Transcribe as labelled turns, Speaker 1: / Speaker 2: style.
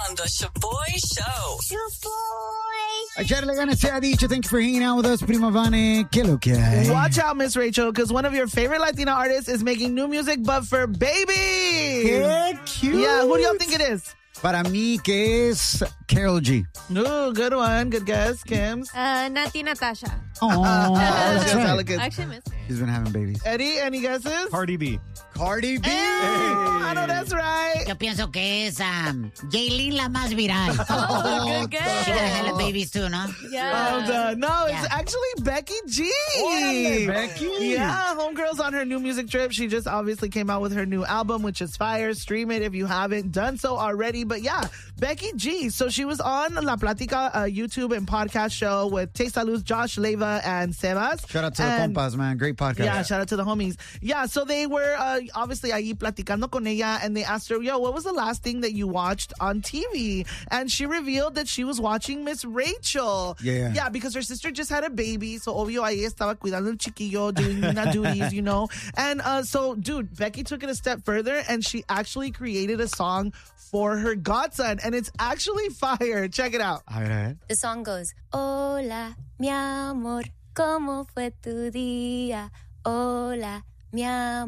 Speaker 1: on the Shaboy Show.
Speaker 2: Echarle ganas se ha dicho. Thanks for hanging out with us, Prima Vane. ¿Qué lo que hay?
Speaker 3: Watch out, Miss Rachel, because one of your favorite Latina artists is making new music, but for babies.
Speaker 2: ¡Qué cute!
Speaker 3: Yeah, who do y'all think it is?
Speaker 2: Para mí, que es Karol G.
Speaker 3: Ooh, good one. Good guess, Kim's.
Speaker 4: Nati Natasha.
Speaker 2: Oh, that's right.
Speaker 4: I actually miss her.
Speaker 2: She's been having babies.
Speaker 3: Eddie, any guesses?
Speaker 5: Cardi B.
Speaker 2: Cardi B.
Speaker 3: I know that's right.
Speaker 6: Yo pienso que es Jaylin la más viral.
Speaker 4: Oh, good guess.
Speaker 6: She does have babies too, no?
Speaker 4: Yeah.
Speaker 3: No, it's
Speaker 6: Yeah.
Speaker 3: actually Becky G.
Speaker 2: Órale, Becky.
Speaker 3: Yeah, Homegirl's on her new music trip. She just obviously came out with her new album, which is fire. Stream it if you haven't done so already. But yeah, Becky G. So she was on La Platica YouTube and podcast show with Tay Salud, Josh Leva, and Sebas.
Speaker 2: Shout out to the compas, man. Great podcast.
Speaker 3: Yeah, shout out to the homies. Yeah, so they were obviously ahí platicando con ella, and they asked her, yo, what was the last thing that you watched on TV? And she revealed that she was watching Miss Rachel.
Speaker 2: Yeah.
Speaker 3: Yeah, because her sister just had a baby, so obvio ahí estaba cuidando el chiquillo, doing Nina duties, you know? And so, dude, Becky took it a step further, and she actually created a song for her godson, and it's actually fire. Check it out.
Speaker 2: A ver.
Speaker 7: The song goes, Hola, mi amor, ¿cómo fue tu día? Hola, mi amor.